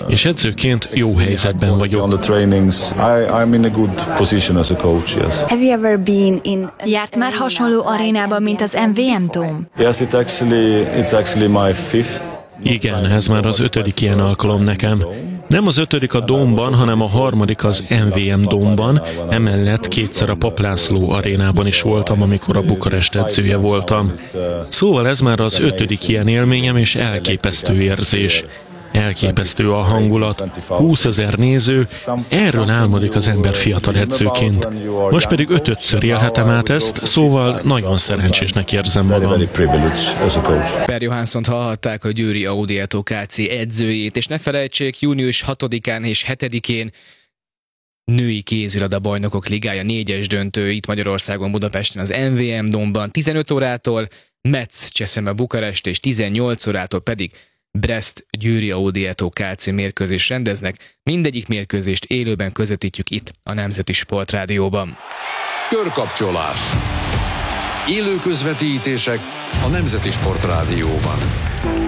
és edzőként jó helyzetben vagyok. Járt már hasonló arénában, mint az MVM Dome? Igen, ez már az 5. ilyen alkalom nekem. Nem az 5. a Dome-ban, hanem a 3. az MVM Dome-ban, emellett 2-szer a Papp László arénában is voltam, amikor a Bukarest edzője voltam. Szóval ez már az 5. ilyen élményem, és elképesztő érzés. Elképesztő a hangulat, 20 000 néző, erről álmodik az ember fiatal edzőként. Most pedig 5-ször élhetem át ezt, szóval nagyon szerencsésnek érzem magam. Per Johanssont hallhatták, a győri Audiato Kc edzőjét, és ne felejtsék, június 6-án és 7-én női kézilabda bajnokok ligája 4-es döntő itt Magyarországon, Budapesten az MVM Dome-ban, 15 órától Metz Cseszeme Bukarest, és 18 órától pedig Brest Győri Audiato Kc mérkőzést rendeznek. Mindegyik mérkőzést élőben közvetítjük itt a Nemzeti Sportrádióban. Körkapcsolás. Élő közvetítések a Nemzeti Sportrádióban.